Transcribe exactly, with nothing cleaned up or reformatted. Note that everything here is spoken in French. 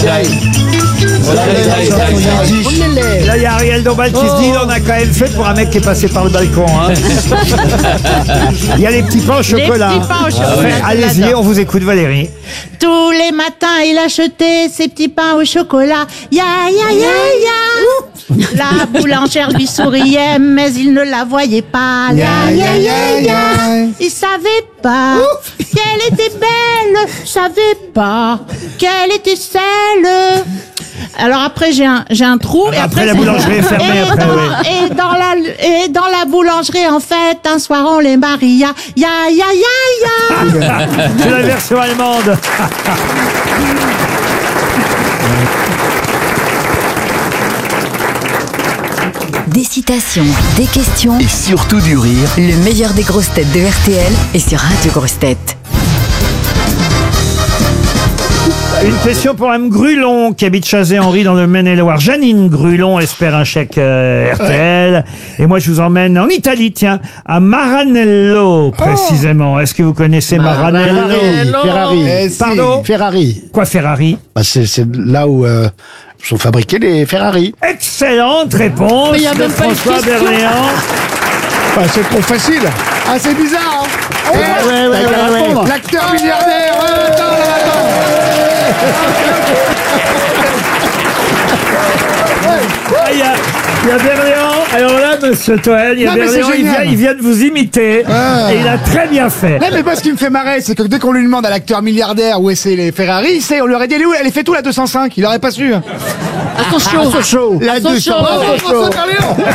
Là, il y a Ariel Dombal qui se dit, il en a quand même fait pour un mec qui est passé par le balcon. Hein. Il y a les petits pains au chocolat. Les petits pains au chocolat. Ouais, allez-y, J'adore. on vous écoute, Valérie. Tous les matins, il achetait ses petits pains au chocolat. Ya, ya, ya, ya. La boulangère lui souriait, mais il ne la voyait pas. Ya, ya, ya, ya. Il savait pas qu'elle était belle, savait pas qu'elle était celle. Alors après j'ai un j'ai un trou et Après, après la c'est- boulangerie est fermée, et après, dans, oui. et dans la et dans la boulangerie en fait un soir on les maria ya ya ya ya. C'est la version allemande. Des citations, des questions, Et surtout du rire. le meilleur des grosses têtes de R T L est sur Radio Grosses Têtes. Une question pour Mme Grulon qui habite Chazé-Henri dans le Maine-et-Loire. Janine Grulon espère un chèque euh, R T L. Et moi, je vous emmène en Italie, tiens, à Maranello, précisément. Est-ce que vous connaissez Maranello? Ferrari. Eh, si. Pardon? Ferrari. Quoi, Ferrari? Bah, c'est c'est là où euh, sont fabriqués les Ferrari. Excellente réponse Mais il y a de même pas une François question. Berléand. Bah, c'est trop facile. Ah, c'est bizarre, hein. Eh, ouais, ouais, T'as qu'à ouais, répondre. ouais. L'acteur milliardaire. Ouais, attends, là, Ah, Il y a, il y a Berléand. Alors là, monsieur Toen, il y a Non, mais c'est Berléand, il vient, génial. il vient de vous imiter. Ah. Et il a très bien fait. Non, mais moi, ce qui me fait marrer, c'est que dès qu'on lui demande à l'acteur milliardaire où est c'est les Ferrari, il sait, on lui aurait dit, elle est où? Elle est fait tout la deux cent cinq. Il aurait pas su. À Sochaux. La deux cents. Bravo, François Berléand.